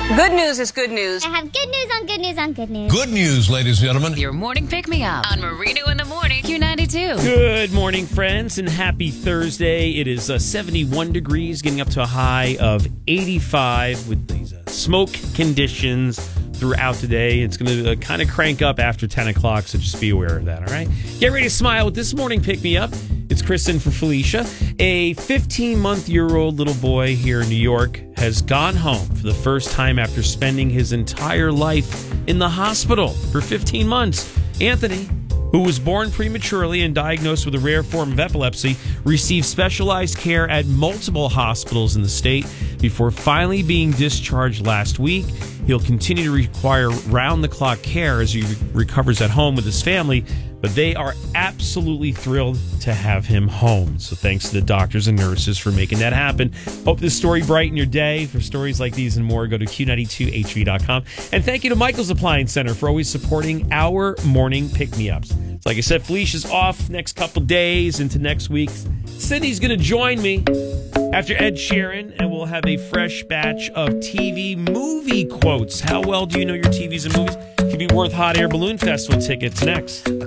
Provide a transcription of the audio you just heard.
Good news is good news. I have good news on good news on good news. Good news, ladies and gentlemen. Your morning pick-me-up on Marino in the Morning, Q92. Good morning, friends, and happy Thursday. It is 71 degrees, getting up to a high of 85 with these smoke conditions throughout today. It's going to kind of crank up after 10 o'clock, so just be aware of that, all right? Get ready to smile with this morning pick-me-up. It's Kristen for Felicia. A 15-month-year-old little boy here in New York has gone home for the first time after spending his entire life in the hospital for 15 months. Anthony, who was born prematurely and diagnosed with a rare form of epilepsy, received specialized care at multiple hospitals in the state before finally being discharged last week. He'll continue to require round-the-clock care as he recovers at home with his family, but they are absolutely thrilled to have him home. So thanks to the doctors and nurses for making that happen. Hope this story brightened your day. For stories like these and more, go to Q92HV.com. And thank you to Michael's Appliance Center for always supporting our morning pick-me-ups. So like I said, Felicia's off next couple days into next week. Sydney's going to join me after Ed Sheeran, and we'll have a fresh batch of TV movie quotes. How well do you know your TVs and movies? Could be worth Hot Air Balloon Festival tickets next.